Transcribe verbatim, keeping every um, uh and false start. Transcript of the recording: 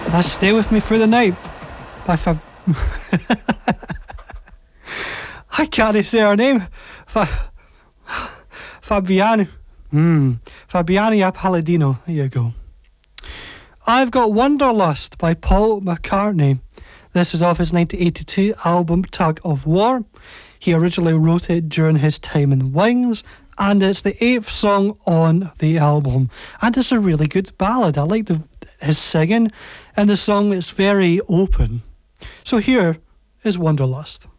That's Stay With Me Through the Night by Fab... I can't say her name. Fa- Fabiani. Mm. Fabiani Palladino. There you go. I've Got Wanderlust by Paul McCartney. This is off his nineteen eighty-two album Tug of War. He originally wrote it during his time in Wings, and it's the eighth song on the album. And it's a really good ballad. I like the, his singing, and the song is very open. So here is Wanderlust.